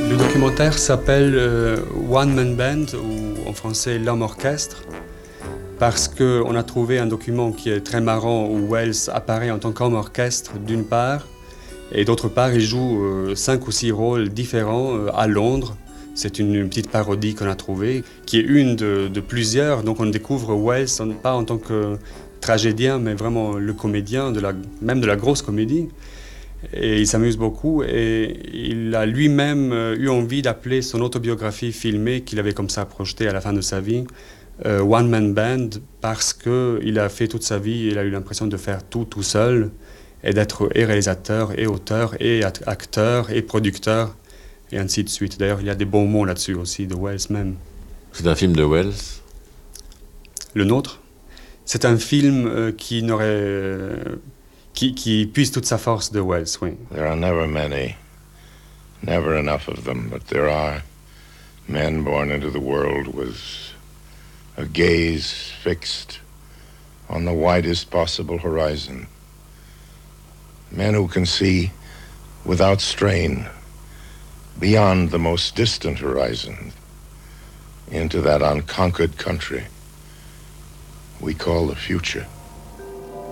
Le documentaire s'appelle One Man Band, ou en français L'Homme Orchestre, parce qu'on a trouvé un document qui est très marrant où Wells apparaît en tant qu'homme orchestre d'une part, et d'autre part il joue 5 ou 6 rôles différents à Londres. C'est une petite parodie qu'on a trouvée, qui est une de plusieurs, donc on découvre Wells pas en tant que tragédien, mais vraiment le comédien, même de la grosse comédie. Et il s'amuse beaucoup et il a lui-même eu envie d'appeler son autobiographie filmée qu'il avait comme ça projetée à la fin de sa vie One Man Band, parce qu'il a fait toute sa vie, il a eu l'impression de faire tout seul et d'être et réalisateur et auteur et acteur et producteur et ainsi de suite. D'ailleurs, il y a des bons mots là-dessus aussi de Wells même. C'est un film de Wells? Le nôtre? C'est un film qui puise toute sa force de Wells, oui. There are never many, never enough of them, but there are men born into the world with a gaze fixed on the widest possible horizon. Men who can see without strain beyond the most distant horizon into that unconquered country we call the future.